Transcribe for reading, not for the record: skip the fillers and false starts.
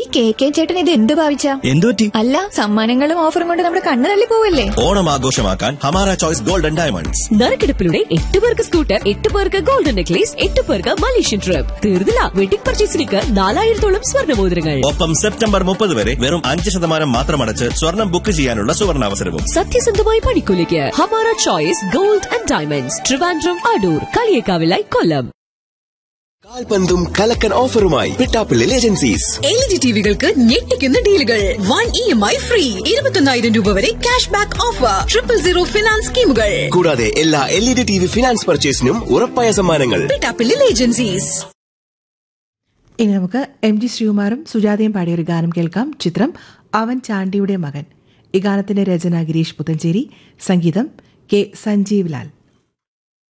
K ചേട്ടൻ ഇത് എന്ത് ഭാവിച്ച? എന്തുപറ്റി? അല്ല, സമ്മാനങ്ങളും ഓഫറും കൊണ്ട് നമ്മുടെ കണ്ണ് തള്ളി പോവല്ലേ? ഓണം ആഘോഷമാക്കാൻ ഹമാര ചോയ്സ് ഗോൾഡൻ ഡയമണ്ട്സ്. നറുക്കെടുപ്പിലൂടെ 8 പേർക്ക് സ്കൂട്ടർ, 8 പേർക്ക് ഗോൾഡൻ നെക്ലേസ്, 8 പേർക്ക് മലേഷ്യൻ ട്രിപ്പ്. തീർന്നില്ല, വെഡിംഗ് പർച്ചേസിലേക്ക് 4000-ഓളം സ്വർണ്ണമോതിരങ്ങൾ. ഒപ്പം സെപ്റ്റംബർ 30 വരെ വെറും 5% മാത്രം അടച്ച് സ്വർണം ബുക്ക് ചെയ്യാനുള്ള സുവർണാവസരവും. സത്യസന്ധമായ പണിക്കൂലിക്ക് Hamara choice gold and diamonds, Trivandrum, Adoor, കളിയേക്കാവിലായി, Kollam. കാൽപന്തും കലക്കൻ ഓഫറുമായി Pittappillil agencies. LED ടിവികൾക്ക് ഞെട്ടിക്കുന്ന ഡീലുകൾ. 1 EMI ഫ്രീ, 21,000 രൂപ വരെ ക്യാഷ് ബാക്ക് ഓഫർ, 000 ഫിനാൻസ് സ്കീമുകൾ. കൂടാതെ എല്ലാ LED TV ഫിനാൻസ് പർച്ചേസിനും ഉറപ്പായ സമ്മാനങ്ങൾ. പിട്ടാപ്പിള്ളിൽ ഏജൻസീസ്. ഇനി നമുക്ക് MG ശ്രീകുമാറും സുജാതയും പാടിയ ഒരു ഗാനം കേൾക്കാം. ചിത്രം അവൻ ചാണ്ടിയുടെ മകൻ. ഈ ഗാനത്തിന്റെ രചന ഗിരീഷ് പുത്തഞ്ചേരി, സംഗീതം K. സഞ്ജീവ് ലാൽ.